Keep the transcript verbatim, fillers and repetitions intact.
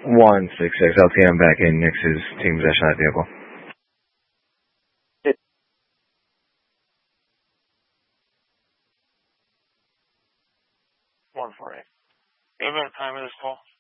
one six six L T M back in. Nix is team possession of that vehicle. one four eight. Do you have a time of this call?